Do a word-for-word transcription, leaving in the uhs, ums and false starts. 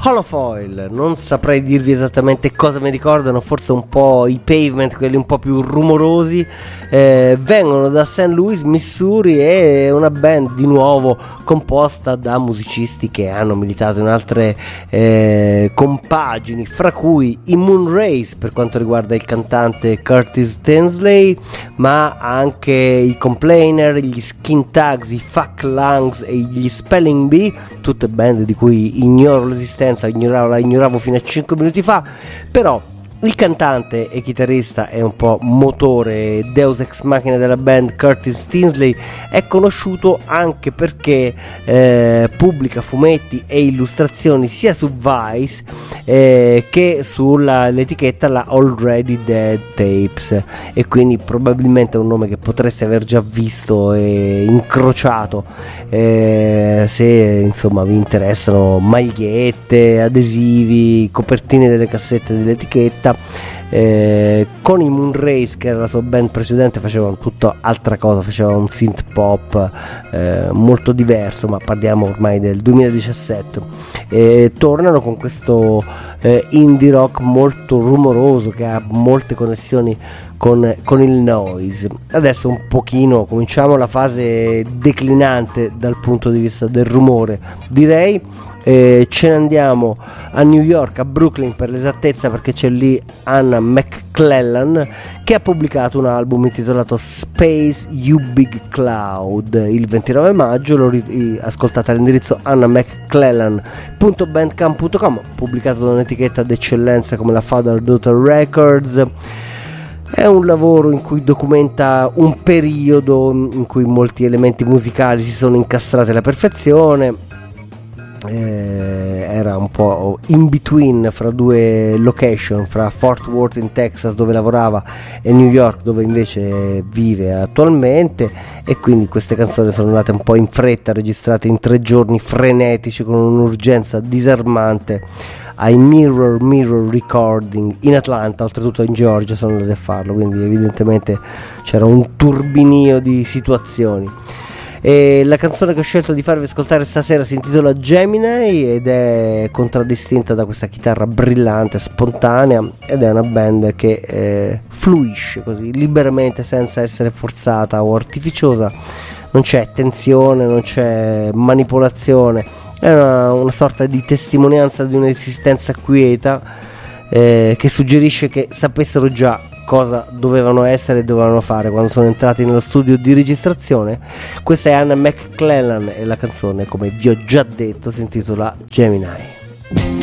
Holofoil, non saprei dirvi esattamente cosa mi ricordano, forse un po' i Pavement, quelli un po' più rumorosi, eh, vengono da Saint Louis, Missouri, e è una band di nuovo composta da musicisti che hanno militato in altre eh, compagini, fra cui i Moonrays per quanto riguarda il cantante Curtis Tinsley, ma anche i Complainer, gli Skin Tags, i Fuck Lungs e gli Spelling Bee, tutte band di cui ignoro l'esistenza, ignoravo, la ignoravo fino a cinque minuti fa, però il cantante e chitarrista è un po' motore, deus ex machina della band. Curtis Tinsley è conosciuto anche perché eh, pubblica fumetti e illustrazioni sia su Vice eh, che sull'etichetta la Already Dead Tapes, e quindi probabilmente è un nome che potreste aver già visto e incrociato eh, se insomma vi interessano magliette, adesivi, copertine delle cassette dell'etichetta. Eh, con i Moonrays, che era la sua band precedente, facevano tutta altra cosa, facevano un synth pop eh, molto diverso, ma parliamo ormai del duemiladiciassette. Eh, tornano con questo eh, indie rock molto rumoroso che ha molte connessioni con, con il noise. Adesso un pochino cominciamo la fase declinante dal punto di vista del rumore, direi. Eh, ce ne andiamo a New York, a Brooklyn per l'esattezza, perché c'è lì Anna McClellan che ha pubblicato un album intitolato Space You Big Cloud il ventinove maggio. Lo ri- ascoltate all'indirizzo anna mcclellan punto bandcamp punto com, pubblicato da un'etichetta d'eccellenza come la Father Daughter Records. È un lavoro in cui documenta un periodo in cui molti elementi musicali si sono incastrati alla perfezione. Eh, era un po' in between fra due location, fra Fort Worth in Texas dove lavorava e New York dove invece vive attualmente, e quindi queste canzoni sono andate un po' in fretta, registrate in tre giorni frenetici con un'urgenza disarmante ai Mirror Mirror Recording in Atlanta, oltretutto in Georgia sono andati a farlo, quindi evidentemente c'era un turbinio di situazioni. E la canzone che ho scelto di farvi ascoltare stasera si intitola Gemini ed è contraddistinta da questa chitarra brillante, spontanea, ed è una band che eh, fluisce così liberamente senza essere forzata o artificiosa. Non c'è tensione, non c'è manipolazione, è una, una sorta di testimonianza di un'esistenza quieta eh, che suggerisce che sapessero già cosa dovevano essere e dovevano fare quando sono entrati nello studio di registrazione. Questa è Anna McClellan e la canzone, come vi ho già detto, si intitola Gemini.